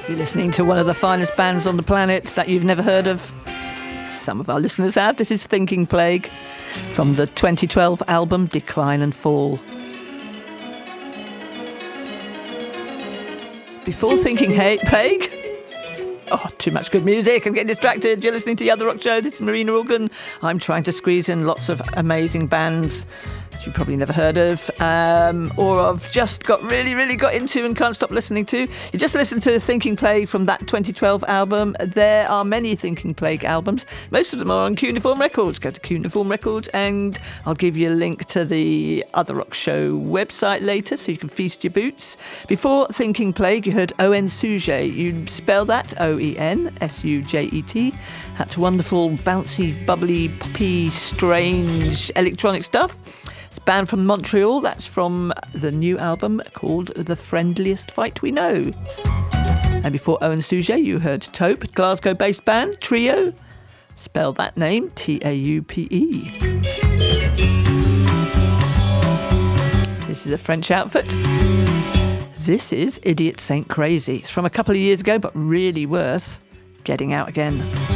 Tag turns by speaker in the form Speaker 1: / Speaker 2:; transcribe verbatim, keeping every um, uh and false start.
Speaker 1: You're listening to one of the finest bands on the planet that you've never heard of. Some of our listeners have. This is Thinking Plague from the twenty twelve album Decline and Fall. Before Thinking hey, Plague... Oh, too much good music. I'm getting distracted. You're listening to The Other Rock Show. This is Marina Organ. I'm trying to squeeze in lots of amazing bands that you probably never heard of, um, or have just got really, really got into and can't stop listening to. You just listened to Thinking Plague from that twenty twelve album. There are many Thinking Plague albums. Most of them are on Cuneiform Records. Go to Cuneiform Records and I'll give you a link to the Other Rock Show website later so you can feast your boots. Before Thinking Plague, you heard Owen Sujet. You spell that O E N S U J E T. That's wonderful, bouncy, bubbly, poppy, strange electronic stuff. It's a band from Montreal. That's from the new album called The Friendliest Fight We Know. And before Owen Sujet, you heard Taupe, Glasgow-based band, Trio. Spell that name, T A U P E. This is a French outfit. This is Idiot Saint Crazy. It's from a couple of years ago, but really worth getting out again.